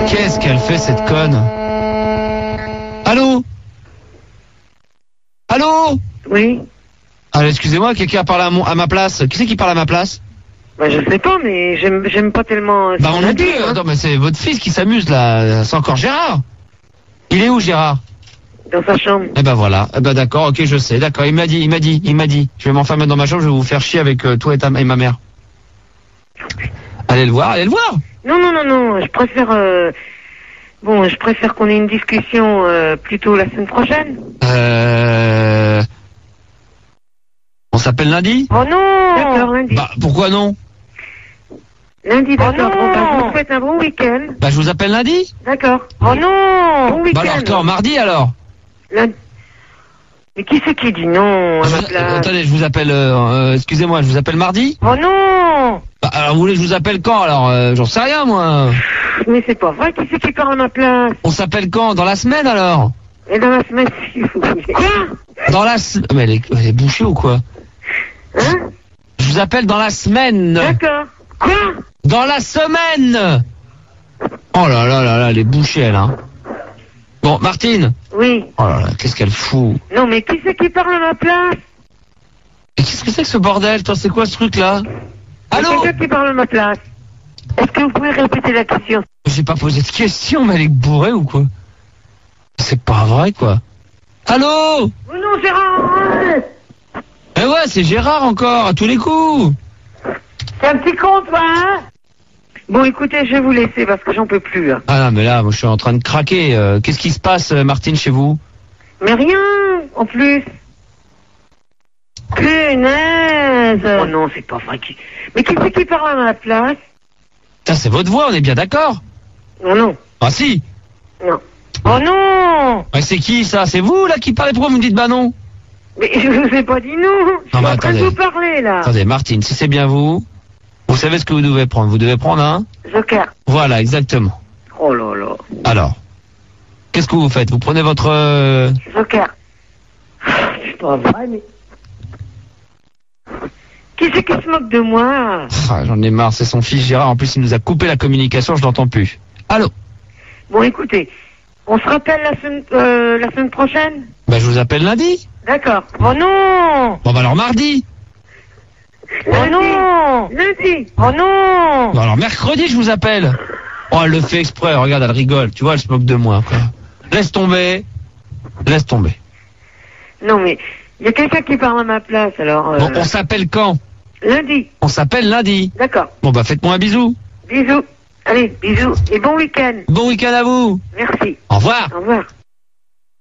Qu'est-ce qu'elle fait, cette conne? Allô? Allô? Oui. Alors, excusez-moi, quelqu'un parle à ma place. Qui c'est qui parle à ma place? Bah, je sais pas, mais j'aime pas tellement. Bah, on a dit, attends, mais c'est votre fils qui s'amuse, là. C'est encore Gérard. Il est où, Gérard? Dans sa chambre. Eh ben voilà. Eh ben d'accord, ok, je sais, d'accord. Il m'a dit. Je vais m'enfermer dans ma chambre, je vais vous faire chier avec toi et ma mère. Allez le voir. Non, je préfère. Je préfère qu'on ait une discussion plutôt la semaine prochaine. On s'appelle lundi? Oh non! D'accord, lundi. Bah, pourquoi non? Lundi, d'accord. Je vous souhaite un bon week-end. Bah, je vous appelle lundi? D'accord. Oh non! Bon week-end. Bah alors, quand? Mardi alors? Lundi. Mais qui c'est qui dit non à ma place? Attendez, je vous appelle, excusez-moi, je vous appelle mardi? Oh non! Bah, alors, vous voulez que je vous appelle quand alors? J'en sais rien, moi. Mais c'est pas vrai, qui c'est qui parle à ma place? On s'appelle quand? Dans la semaine alors? Et dans la semaine, si vous voulez. Quoi? Dans la semaine. Mais elle est bouchée ou quoi? Hein? Je vous appelle dans la semaine. D'accord. Quoi? Dans la semaine. Oh là là là là, elle est bouchée elle, hein. Bon, Martine. Oui. Oh là là, qu'est-ce qu'elle fout? Non, mais qui c'est qui parle à ma place? Et qu'est-ce que c'est que ce bordel? Toi, c'est quoi ce truc-là? Allô? C'est quelqu'un qui parle à ma place. Est-ce que vous pouvez répéter la question? J'ai pas posé de question, mais elle est bourrée ou quoi? C'est pas vrai, quoi. Allô? Oh non, Gérard! Eh ouais, c'est Gérard encore, à tous les coups. C'est un petit con, toi, hein? Bon, écoutez, je vais vous laisser parce que j'en peux plus. Hein. Ah non, mais là, moi, je suis en train de craquer. Qu'est-ce qui se passe, Martine, chez vous? Mais rien, en plus. Punaise! Oh non, c'est pas vrai. Mais qui c'est qui parle à ma place? Ça, c'est votre voix, on est bien d'accord? Oh non. Ah si. Non. Oh non! Ouais, c'est qui, ça? C'est vous, là, qui parlez? Pourquoi vous me dites bah non? Mais je vous ai pas dit non. Je suis en train de vous parler, là. Attendez, Martine, si c'est bien vous savez ce que vous devez prendre. Vous devez prendre un... Joker. Voilà, exactement. Oh là là. Alors, qu'est-ce que vous faites? Vous prenez votre... Joker. C'est pas vrai, mais... Qui c'est qui se moque de moi? Ah, j'en ai marre, c'est son fils Gérard. En plus, il nous a coupé la communication, je l'entends plus. Allô? Bon, écoutez, on se rappelle la semaine prochaine? Bah, je vous appelle lundi. D'accord. Oh non! Bon, bah alors mardi. Oh non! Lundi! Oh non! Bon, alors mercredi, je vous appelle. Oh, elle le fait exprès, regarde, elle rigole. Tu vois, elle se moque de moi, quoi. Laisse tomber. Laisse tomber. Non, mais il y a quelqu'un qui parle à ma place, alors... Bon, on s'appelle quand? Lundi. On s'appelle lundi. D'accord. Bon, bah faites-moi un bisou. Bisous. Allez, bisous. Et bon week-end. Bon week-end à vous. Merci. Au revoir. Au revoir.